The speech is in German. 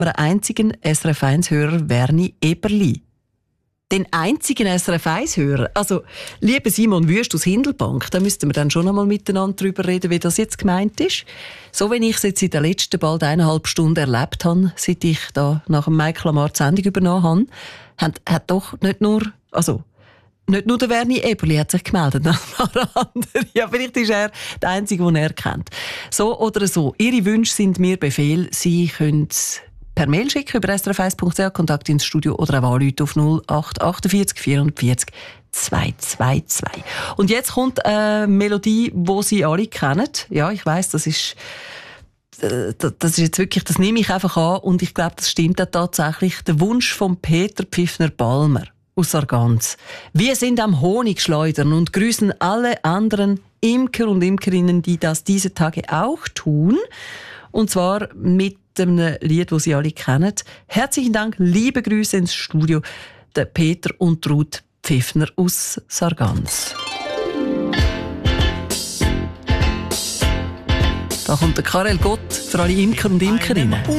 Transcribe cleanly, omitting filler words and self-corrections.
einen einzigen SRF 1-Hörer, Werni Eberli. Den einzigen SRF 1-Hörer? Also, lieber Simon Wüst aus Hindelbank, da müssten wir dann schon einmal miteinander darüber reden, wie das jetzt gemeint ist. So, wenn ich es jetzt in den letzten bald 1,5 Stunden erlebt habe, seit ich da nach dem Mike Lamar die Sendung übernommen habe, hat doch nicht nur der Werni Eberli hat sich gemeldet, noch ein paar andere. Ja, vielleicht ist er der Einzige, den er kennt. So oder so. Ihre Wünsche sind mir Befehl. Sie können per Mail schicken über srf1.ch, Kontakt ins Studio oder auch anrufen auf 0848 44 222. Und jetzt kommt eine Melodie, die Sie alle kennen. Ja, ich weiss, das ist jetzt wirklich, das nehme ich einfach an und ich glaube, das stimmt auch tatsächlich. Der Wunsch von Peter Pfiffner-Balmer aus Sargans. Wir sind am Honig schleudern und grüßen alle anderen Imker und Imkerinnen, die das diese Tage auch tun. Und zwar mit einem Lied, das Sie alle kennen. Herzlichen Dank, liebe Grüße ins Studio, der Peter und Ruth Pfiffner aus Sargans. Da kommt der Karel Gott für alle Imker und Imkerinnen.